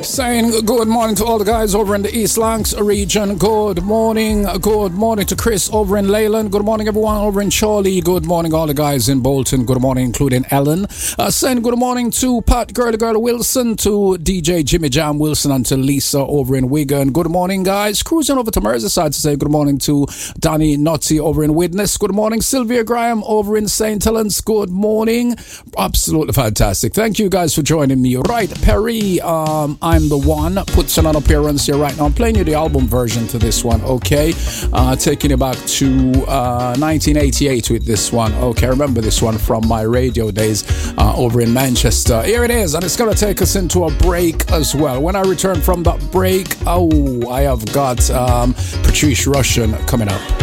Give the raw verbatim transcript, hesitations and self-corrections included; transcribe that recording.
Saying good morning to all the guys over in the East Lancs region. Good morning. Good morning to Chris over in Leyland. Good morning everyone over in Chorley. Good morning all the guys in Bolton. Good morning including Ellen. Uh, saying good morning to Pat Girl Girl Wilson, to D J Jimmy Jam Wilson, and to Lisa over in Wigan. Good morning guys. Cruising over to Merseyside to say good morning to Danny Notty over in Widnes. Good morning Sylvia Graham over in Saint Helens. Good morning. Absolutely fantastic. Thank you guys for joining me. Right, Perry, um, I'm the one puts on an appearance here right now. I'm playing you the album version to this one, okay? Uh, taking you back to uh, nineteen eighty-eight with this one, okay? I remember this one from my radio days uh, over in Manchester. Here it is, and it's going to take us into a break as well. When I return from that break, oh, I have got um, Patrice Rushen coming up.